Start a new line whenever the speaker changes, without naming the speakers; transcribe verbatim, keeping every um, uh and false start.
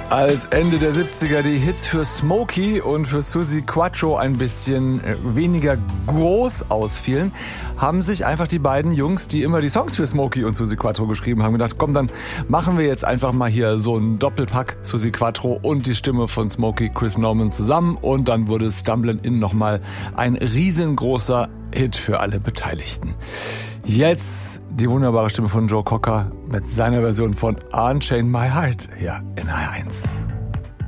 Als Ende der siebziger die Hits für Smokey und für Suzi Quatro ein bisschen weniger groß ausfielen, haben sich einfach die beiden Jungs, die immer die Songs für Smokey und Suzi Quatro geschrieben haben, gedacht, komm, dann machen wir jetzt einfach mal hier so einen Doppelpack Suzi Quatro und die Stimme von Smokey, Chris Norman zusammen und dann wurde Stumblin' In nochmal ein riesengroßer Hit für alle Beteiligten. Jetzt die wunderbare Stimme von Joe Cocker mit seiner Version von Unchain My Heart hier in H eins.